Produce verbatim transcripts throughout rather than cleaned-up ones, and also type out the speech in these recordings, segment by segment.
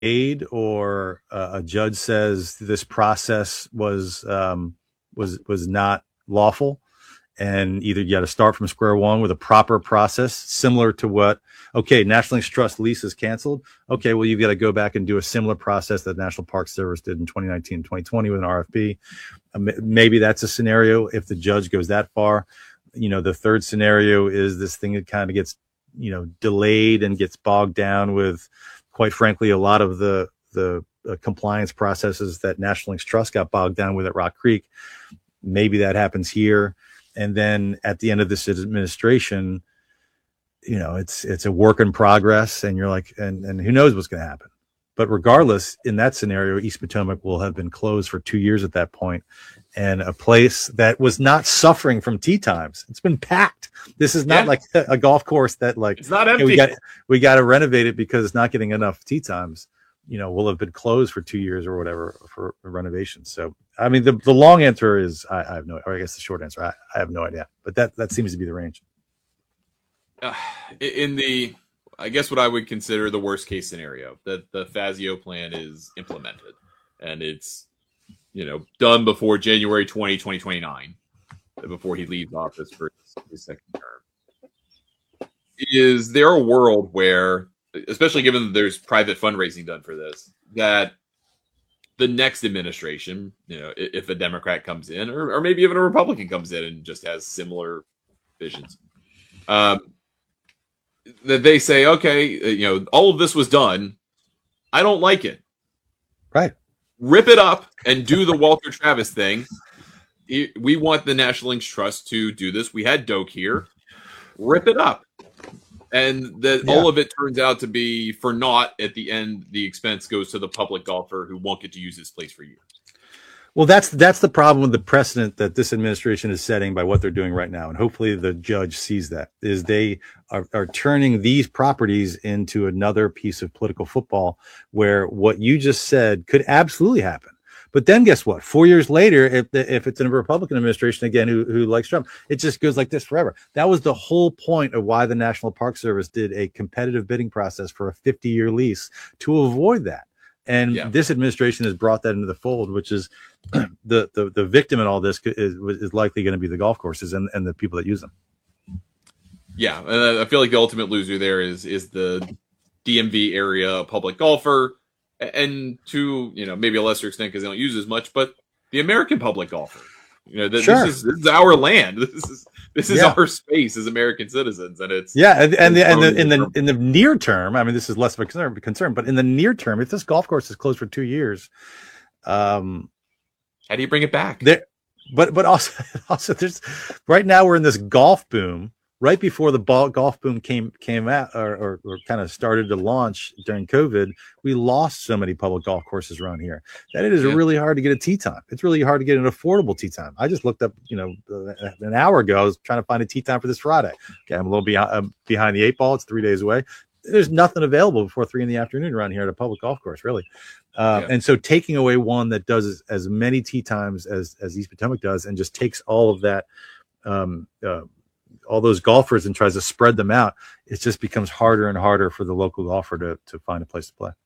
aid, or uh, a judge says this process was um, was was not lawful, and either you got to start from square one with a proper process similar to what, okay, National Links Trust lease is canceled. Okay, well, you've got to go back and do a similar process that National Park Service did in twenty nineteen, twenty twenty with an R F P. Um, maybe that's a scenario if the judge goes that far. You know, the third scenario is this thing that kind of gets, you know, delayed and gets bogged down with, quite frankly, a lot of the the uh, compliance processes that National Links Trust got bogged down with at Rock Creek. Maybe that happens here. And then at the end of this administration, you know, it's it's a work in progress, and you're like, and and who knows what's going to happen. But regardless, in that scenario, East Potomac will have been closed for two years at that point, and a place that was not suffering from tee times. It's been packed. This is not yeah. like a golf course that, like, it's not empty. Hey, we got we got to renovate it because it's not getting enough tee times. You know, will have been closed for two years or whatever for renovation. So, I mean, the, the long answer is I, I have no, or I guess the short answer, I, I have no idea. But that that seems to be the range. Uh, in the, I guess what I would consider the worst case scenario, that the Fazio plan is implemented and it's, you know, done before January twentieth, twenty twenty-nine, before he leaves office for his, his second term. Is there a world where, especially given that there's private fundraising done for this, that the next administration, you know, if a Democrat comes in, or, or maybe even a Republican comes in and just has similar visions, um, that they say, okay, you know, all of this was done. I don't like it. Right. Rip it up and do the Walter Travis thing. We want the National Links Trust to do this. We had Doak here. Rip it up. And that yeah. all of it turns out to be for naught. At the end, the expense goes to the public golfer who won't get to use this place for years. Well, that's that's the problem with the precedent that this administration is setting by what they're doing right now. And hopefully the judge sees that, is they are, are turning these properties into another piece of political football where what you just said could absolutely happen. But then guess what? Four years later, if the, if it's a Republican administration again who, who likes Trump, it just goes like this forever. That was the whole point of why the National Park Service did a competitive bidding process for a fifty-year lease, to avoid that. And yeah. this administration has brought that into the fold, which is the the, the victim in all this is, is likely going to be the golf courses and, and the people that use them. Yeah, and I feel like the ultimate loser there is is the D M V area public golfer. And to, you know, maybe a lesser extent because they don't use as much, but the American public golfer. You know, th- sure. this is this is our land. This is this is yeah. our space as American citizens, and it's yeah. And, and, the, and the, in the in the near term, I mean, this is less of a concern, concern, but in the near term, if this golf course is closed for two years, um, how do you bring it back? There, but but also also there's right now we're in this golf boom. Right before the ball, golf boom came came out or, or, or kind of started to launch during COVID, we lost so many public golf courses around here that it is yeah. really hard to get a tee time. It's really hard to get an affordable tee time. I just looked up, you know, an hour ago, I was trying to find a tee time for this Friday. Okay, I'm a little behind, I'm behind the eight ball. It's three days away. There's nothing available before three in the afternoon around here at a public golf course, really. Uh, yeah. And so taking away one that does as, as many tee times as, as East Potomac does and just takes all of that, um, uh, all those golfers and tries to spread them out, it just becomes harder and harder for the local golfer to, to find a place to play.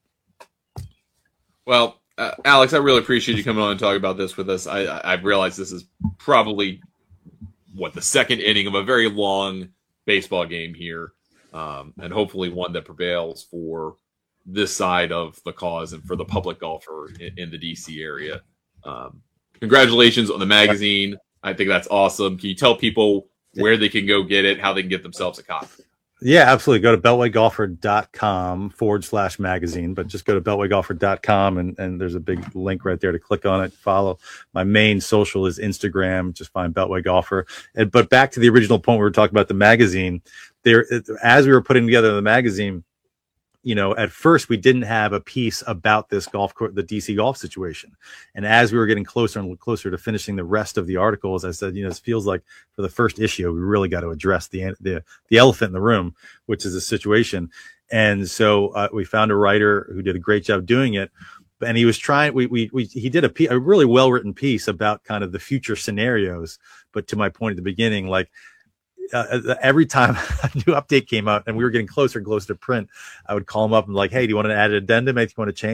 Well, uh, Alex, I really appreciate you coming on and talking about this with us. I, I realize this is probably what the second inning of a very long baseball game here. Um, and hopefully one that prevails for this side of the cause and for the public golfer in, in the D C area. Um, congratulations on the magazine. I think that's awesome. Can you tell people where they can go get it, how they can get themselves a copy? Yeah, absolutely. Go to beltwaygolfer.com forward slash magazine, but just go to beltwaygolfer dot com and, and there's a big link right there to click on it, follow. My main social is Instagram. Just find Beltway Golfer. And, but back to the original point, we were talking about the magazine there. As we were putting together the magazine, you know, at first we didn't have a piece about this golf course, the D C golf situation. And as we were getting closer and closer to finishing the rest of the articles, I said, you know, it feels like for the first issue, we really got to address the, the, the elephant in the room, which is the situation. And so uh, we found a writer who did a great job doing it. And he was trying, we, we, we, he did a, piece, a really well-written piece about kind of the future scenarios. But to my point at the beginning, like, uh, every time a new update came out and we were getting closer and closer to print, I would call them up and like, hey, do you want to add an addendum? Anything you want to change?